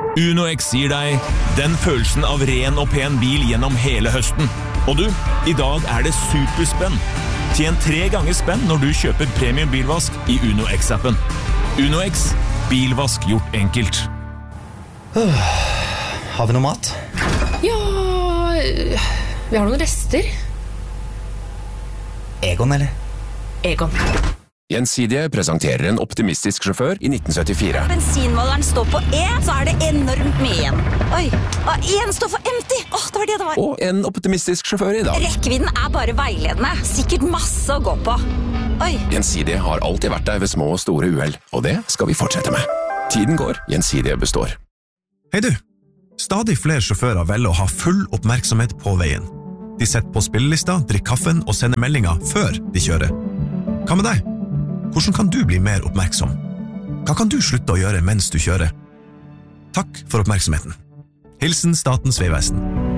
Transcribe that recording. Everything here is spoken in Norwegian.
UnoX gir deg den følelsen av ren og pen bil gjennom hele høsten. Og du, i dag det superspenn. Tjen 3 ganger spenn når du kjøper premium bilvask i UnoX-appen. UnoX, bilvask gjort enkelt. Har vi noe mat? Ja, vi har noen rester. Egon, eller? Egon. Gjensidige presenterer en optimistisk sjåfør i 1974. Bensinmåleren står på E, så det enormt mye igjen. Oi, og en står for empty. Det var det det var. Og en optimistisk sjåfør i dag. Rekkevidden bare veiledende. Sikkert masse å gå på. Oi. Gjensidige har alltid vært der ved små og store uheld, og det skal vi fortsette med. Tiden går, Gjensidige består. Hei du! Stadig flere sjåfører velger å ha full oppmerksomhet på veien. De setter på spillelista, drikker kaffen og sender meldinger før de kjører. Hva med deg? Hvordan kan du bli mer oppmerksom? Hva kan du slutte å gjøre mens du kjører? Takk for oppmerksomheten. Hilsen Statens Vegvesen.